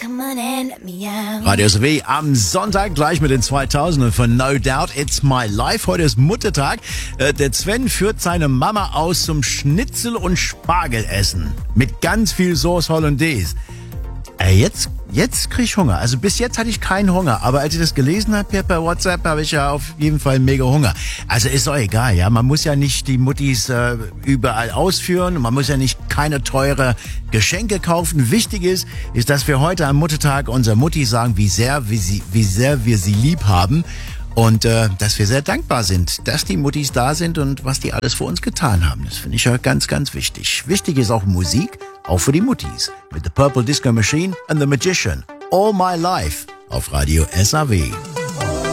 Radio SAW am Sonntag gleich mit den 2000ern von No Doubt, It's My Life. Heute ist Muttertag. Der Sven führt seine Mama aus zum Schnitzel- und Spargelessen mit ganz viel Sauce Hollandaise. Jetzt krieg ich Hunger. Also bis jetzt hatte ich keinen Hunger. Aber als ich das gelesen habe per WhatsApp, habe ich ja auf jeden Fall mega Hunger. Also ist doch egal, ja. Man muss ja nicht die Muttis überall ausführen. Man muss ja nicht keine teure Geschenke kaufen. Wichtig ist, dass wir heute am Muttertag unserer Mutti sagen, wie sehr wir sie lieb haben. Und dass wir sehr dankbar sind, dass die Muttis da sind und was die alles für uns getan haben. Das finde ich ja ganz, ganz wichtig. Wichtig ist auch Musik, auch für die Muttis. Mit The Purple Disco Machine and The Magician. All My Life auf Radio SAW.